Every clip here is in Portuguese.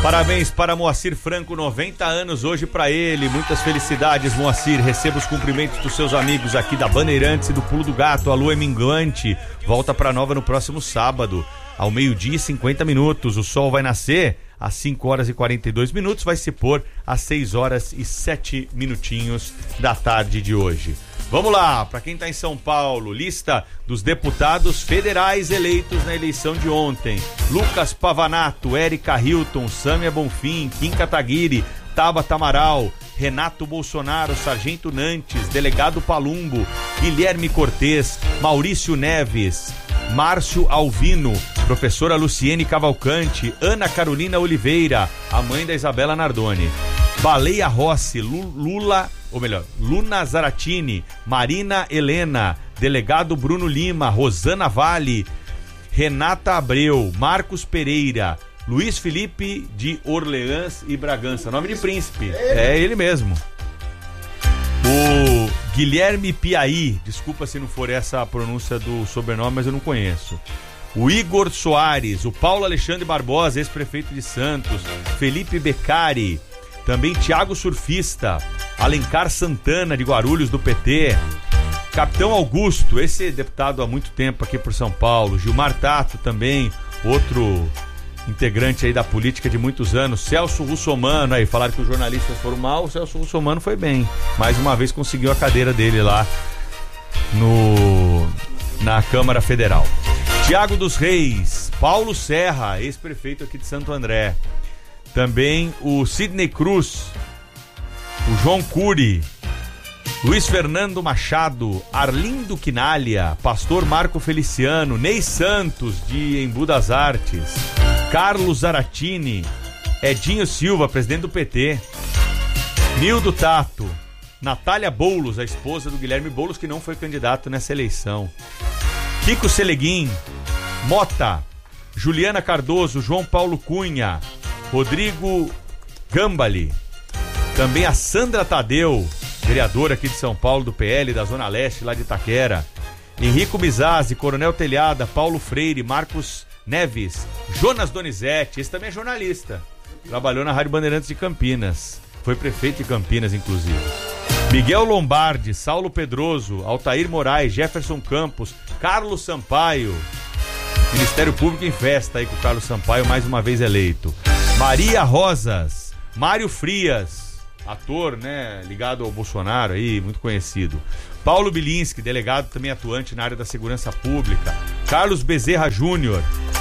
Parabéns para Moacir Franco, 90 anos hoje para ele. Muitas felicidades, Moacir. Receba os cumprimentos dos seus amigos aqui da Bandeirantes e do Pulo do Gato. A lua é minguante. Volta para Nova no próximo sábado, ao 12h50. O sol vai nascer às 5h42. Vai se pôr às 6h07 da tarde de hoje. Vamos lá, para quem está em São Paulo, lista dos deputados federais eleitos na eleição de ontem: Lucas Pavanato, Érica Hilton, Sâmia Bonfim, Kim Kataguiri, Tabata Amaral, Renato Bolsonaro, Sargento Nantes, Delegado Palumbo, Guilherme Cortez, Maurício Neves, Márcio Alvino, Professora Luciene Cavalcante, Ana Carolina Oliveira, a mãe da Isabela Nardoni, Baleia Rossi, Luna Zaratini, Marina Helena, Delegado Bruno Lima, Rosana Vale, Renata Abreu, Marcos Pereira, Luiz Felipe de Orleans e Bragança, nome de príncipe, é ele mesmo. O Guilherme Piaí, desculpa se não for essa a pronúncia do sobrenome, mas eu não conheço. O Igor Soares, o Paulo Alexandre Barbosa, ex-prefeito de Santos, Felipe Beccari, também Tiago Surfista, Alencar Santana de Guarulhos do PT, Capitão Augusto, esse deputado há muito tempo aqui por São Paulo, Gilmar Tato também, outro integrante aí da política de muitos anos, Celso Russomano, aí falaram que os jornalistas foram mal, o Celso Russomano foi bem, mais uma vez conseguiu a cadeira dele lá na Câmara Federal. Tiago dos Reis, Paulo Serra, ex-prefeito aqui de Santo André, também o Sidney Cruz, o João Cury, Luiz Fernando Machado, Arlindo Quinalha, Pastor Marco Feliciano, Ney Santos de Embu das Artes, Carlos Zaratini, Edinho Silva, presidente do PT, Nildo Tato, Natália Boulos, a esposa do Guilherme Boulos, que não foi candidato nessa eleição, Kiko Seleguin, Mota, Juliana Cardoso, João Paulo Cunha, Rodrigo Gambale, também a Sandra Tadeu, vereadora aqui de São Paulo, do PL, da Zona Leste, lá de Itaquera, Henrico Mizazzi, Coronel Telhada, Paulo Freire, Marcos Neves, Jonas Donizete, esse também é jornalista, trabalhou na Rádio Bandeirantes de Campinas, foi prefeito de Campinas, inclusive, Miguel Lombardi, Saulo Pedroso, Altair Moraes, Jefferson Campos, Carlos Sampaio, Ministério Público em festa aí com o Carlos Sampaio, mais uma vez eleito, Maria Rosas, Mário Frias, ator, né, ligado ao Bolsonaro aí, muito conhecido, Paulo Bilinski, delegado também atuante na área da segurança pública, Carlos Bezerra Júnior,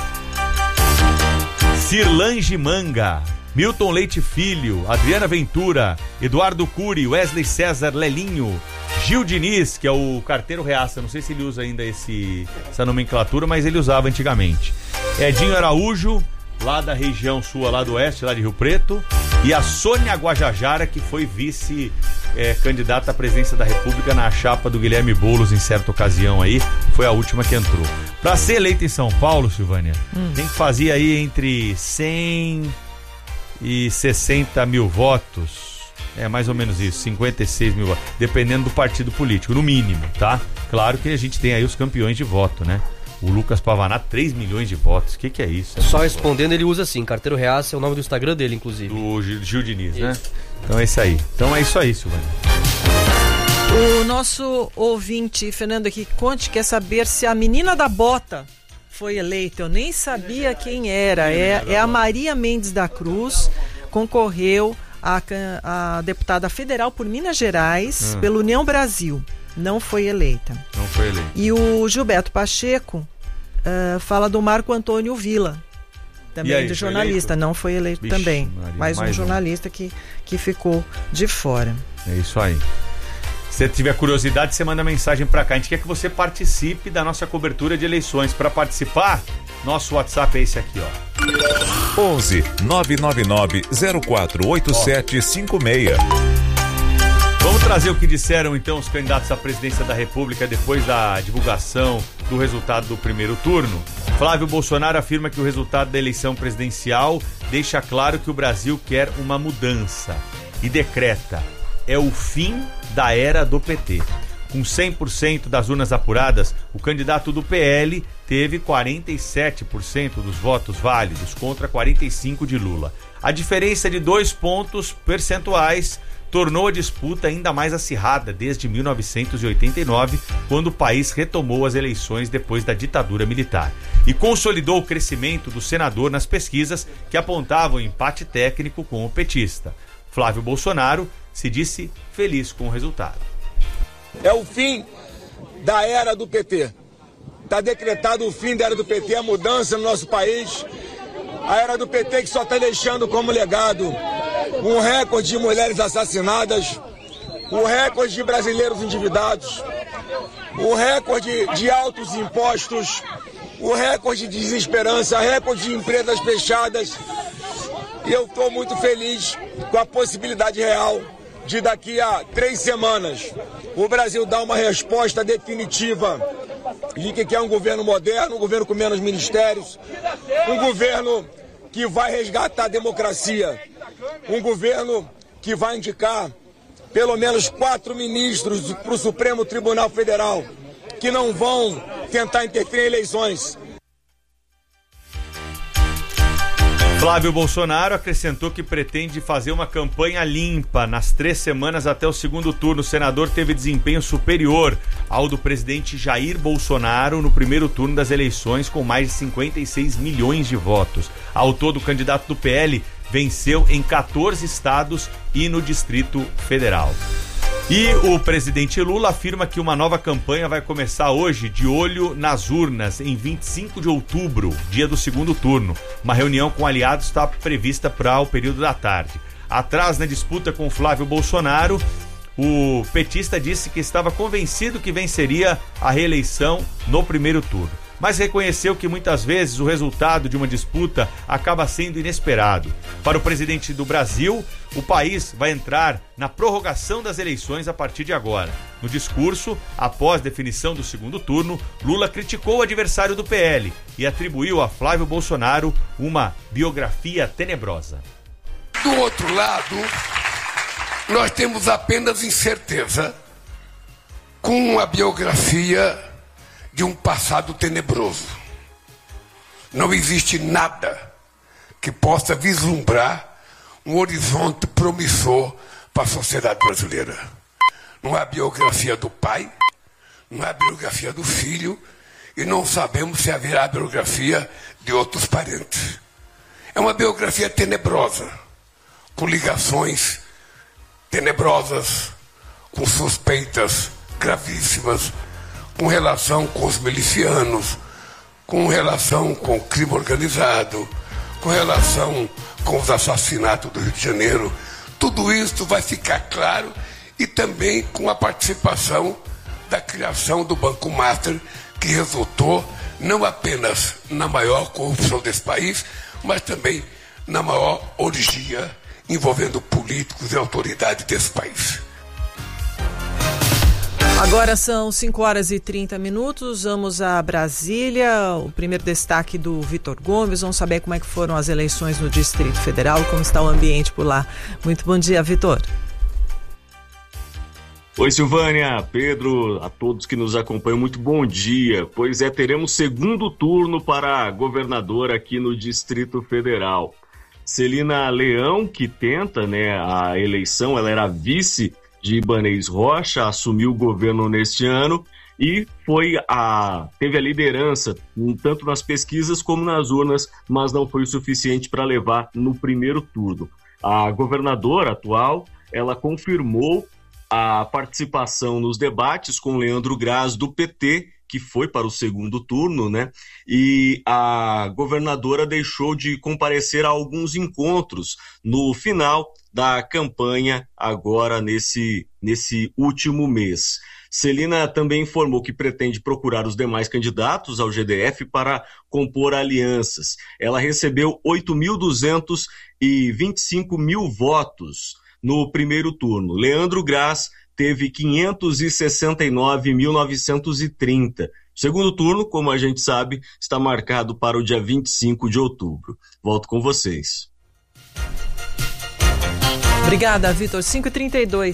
Cirlange Manga, Milton Leite Filho, Adriana Ventura, Eduardo Cury, Wesley César Lelinho, Gil Diniz, que é o carteiro reaça, não sei se ele usa ainda essa nomenclatura, mas ele usava antigamente, Edinho Araújo, lá da região sua, lá do oeste, lá de Rio Preto, e a Sônia Guajajara, que foi vice-candidata à presidência da República na chapa do Guilherme Boulos em certa ocasião aí, foi a última que entrou. Para ser eleita em São Paulo, Silvânia, tem que fazer aí entre 100 e 60 mil votos, mais ou menos isso, 56 mil votos, dependendo do partido político, no mínimo, tá? Claro que a gente tem aí os campeões de voto, né? O Lucas Pavanato, 3 milhões de votos. O que é isso? Só respondendo, ele usa assim, carteiro reaça, é o nome do Instagram dele, inclusive. Do Gil Diniz, né? Então é isso aí. Então é isso aí, Silvânia. O nosso ouvinte, Fernando aqui, Conte, quer saber se a menina da bota foi eleita. Eu nem sabia quem era. É a Maria Mendes da Cruz, concorreu a deputada federal por Minas Gerais, pela União Brasil. Não foi eleita. Não foi eleita. E o Gilberto Pacheco fala do Marco Antônio Vila, também de jornalista. Não foi eleito. Vixe, também. Maria, mais um jornalista que ficou de fora. É isso aí. Se você tiver curiosidade, você manda mensagem pra cá. A gente quer que você participe da nossa cobertura de eleições. Para participar, nosso WhatsApp é esse aqui, ó. 11 999 048756. Vamos trazer o que disseram então os candidatos à presidência da República depois da divulgação do resultado do primeiro turno. Flávio Bolsonaro afirma que o resultado da eleição presidencial deixa claro que o Brasil quer uma mudança e decreta: é o fim da era do PT. Com 100% das urnas apuradas, o candidato do PL teve 47% dos votos válidos contra 45% de Lula. A diferença de 2 pontos percentuais tornou a disputa ainda mais acirrada desde 1989, quando o país retomou as eleições depois da ditadura militar. E consolidou o crescimento do senador nas pesquisas que apontavam empate técnico com o petista. Flávio Bolsonaro se disse feliz com o resultado. É o fim da era do PT. Está decretado o fim da era do PT, a mudança no nosso país. A era do PT que só está deixando como legado um recorde de mulheres assassinadas, o recorde de brasileiros endividados, o recorde de altos impostos, o recorde de desesperança, recorde de empresas fechadas. E eu estou muito feliz com a possibilidade real de daqui a 3 semanas o Brasil dar uma resposta definitiva de que é um governo moderno, um governo com menos ministérios, um governo que vai resgatar a democracia, um governo que vai indicar pelo menos 4 ministros para o Supremo Tribunal Federal, que não vão tentar interferir em eleições. Flávio Bolsonaro acrescentou que pretende fazer uma campanha limpa nas 3 semanas até o segundo turno. O senador teve desempenho superior ao do presidente Jair Bolsonaro no primeiro turno das eleições, com mais de 56 milhões de votos. Ao todo, o candidato do PL venceu em 14 estados e no Distrito Federal. E o presidente Lula afirma que uma nova campanha vai começar hoje, de olho nas urnas, em 25 de outubro, dia do segundo turno. Uma reunião com aliados está prevista para o período da tarde. Atrás na disputa com Flávio Bolsonaro, o petista disse que estava convencido que venceria a reeleição no primeiro turno, mas reconheceu que muitas vezes o resultado de uma disputa acaba sendo inesperado. Para o presidente do Brasil, o país vai entrar na prorrogação das eleições a partir de agora. No discurso, após definição do segundo turno, Lula criticou o adversário do PL e atribuiu a Flávio Bolsonaro uma biografia tenebrosa. Do outro lado, nós temos apenas incerteza com a biografia de um passado tenebroso. Não existe nada que possa vislumbrar um horizonte promissor para a sociedade brasileira. Não há biografia do pai, não há biografia do filho, e não sabemos se haverá biografia de outros parentes. É uma biografia tenebrosa, com ligações tenebrosas, com suspeitas gravíssimas, com relação com os milicianos, com relação com o crime organizado, com relação com os assassinatos do Rio de Janeiro. Tudo isso vai ficar claro, e também com a participação da criação do Banco Master, que resultou não apenas na maior corrupção desse país, mas também na maior orgia envolvendo políticos e autoridades desse país. Agora são 5h30. Vamos a Brasília. O primeiro destaque do Vitor Gomes. Vamos saber como é que foram as eleições no Distrito Federal, como está o ambiente por lá. Muito bom dia, Vitor. Oi, Silvânia, Pedro, a todos que nos acompanham, muito bom dia. Pois é, teremos segundo turno para a governadora aqui no Distrito Federal. Celina Leão, que tenta, a eleição, ela era vice de Ibanez Rocha, assumiu o governo neste ano e teve a liderança, tanto nas pesquisas como nas urnas, mas não foi o suficiente para levar no primeiro turno. A governadora atual, ela confirmou a participação nos debates com Leandro Graz, do PT, que foi para o segundo turno, e a governadora deixou de comparecer a alguns encontros no final da campanha agora nesse último mês. Celina também informou que pretende procurar os demais candidatos ao GDF para compor alianças. Ela recebeu 8.225 votos no primeiro turno. Leandro Graz teve 569.930. O segundo turno, como a gente sabe, está marcado para o dia 25 de outubro. Volto com vocês. Obrigada, Vitor. 5h32.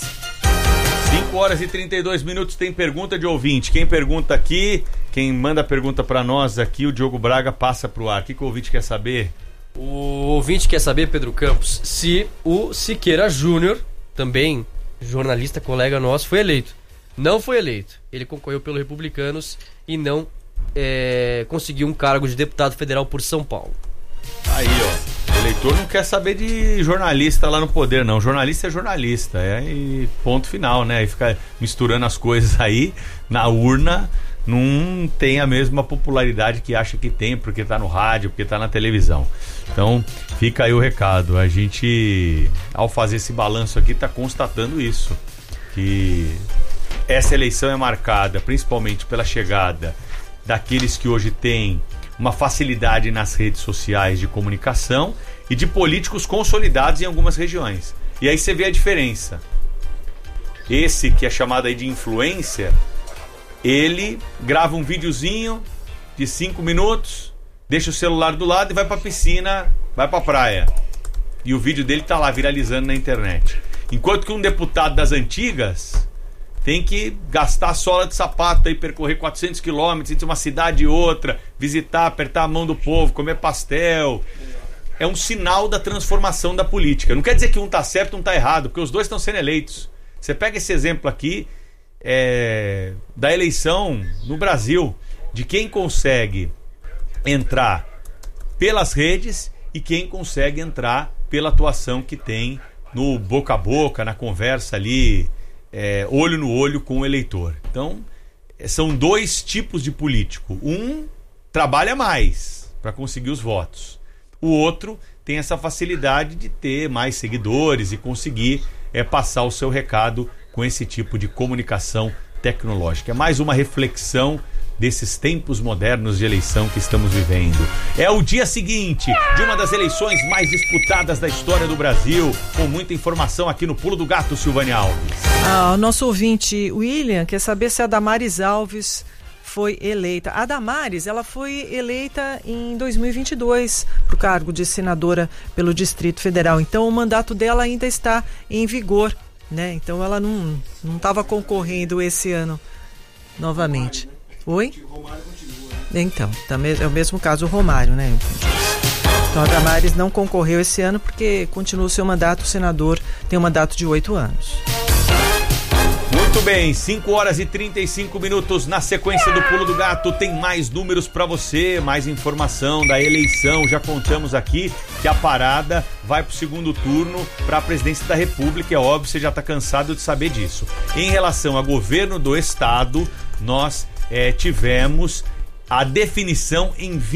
5h32, tem pergunta de ouvinte. Quem pergunta aqui, quem manda a pergunta para nós aqui, o Diogo Braga passa para o ar. O que o ouvinte quer saber? O ouvinte quer saber, Pedro Campos, se o Siqueira Júnior, também jornalista, colega nosso, foi eleito. Não foi eleito. Ele concorreu pelos Republicanos e não conseguiu um cargo de deputado federal por São Paulo. Aí, ó. O eleitor não quer saber de jornalista lá no poder, não. Jornalista é jornalista. E ponto final, né? E ficar misturando as coisas aí na urna não tem a mesma popularidade que acha que tem, porque tá no rádio, porque tá na televisão. Então, fica aí o recado. A gente, ao fazer esse balanço aqui, tá constatando isso. Que essa eleição é marcada principalmente pela chegada daqueles que hoje têm uma facilidade nas redes sociais de comunicação e de políticos consolidados em algumas regiões. E aí você vê a diferença. Esse que é chamado aí de influencer, ele grava um videozinho de 5 minutos, deixa o celular do lado e vai pra piscina, vai pra praia. E o vídeo dele tá lá viralizando na internet. Enquanto que um deputado das antigas tem que gastar a sola de sapato aí, percorrer 400 quilômetros entre uma cidade e outra, visitar, apertar a mão do povo, comer pastel. É um sinal da transformação da política. Não quer dizer que um tá certo e um tá errado, porque os dois estão sendo eleitos. Você pega esse exemplo aqui da eleição no Brasil, de quem consegue entrar pelas redes e quem consegue entrar pela atuação que tem no boca a boca, na conversa ali, olho no olho com o eleitor. Então, são dois tipos de político. Um trabalha mais para conseguir os votos. O outro tem essa facilidade de ter mais seguidores e conseguir passar o seu recado com esse tipo de comunicação tecnológica. É mais uma reflexão desses tempos modernos de eleição que estamos vivendo. É o dia seguinte de uma das eleições mais disputadas da história do Brasil, com muita informação aqui no Pulo do Gato, Silvânia Alves. O nosso ouvinte William quer saber se a Damares Alves foi eleita. A Damares, ela foi eleita em 2022 para o cargo de senadora pelo Distrito Federal. Então o mandato dela ainda está em vigor, né? Então ela não estava concorrendo esse ano novamente. Oi? Então, também é o mesmo caso o Romário, né? Então a Damares não concorreu esse ano porque continua o seu mandato, o senador tem um mandato de 8 anos. Muito bem, 5 horas e 35 minutos. Na sequência do Pulo do Gato tem mais números para você, mais informação da eleição. Já contamos aqui que a parada vai pro segundo turno para a presidência da República. É óbvio, você já está cansado de saber disso. Em relação ao governo do estado, nós tivemos a definição em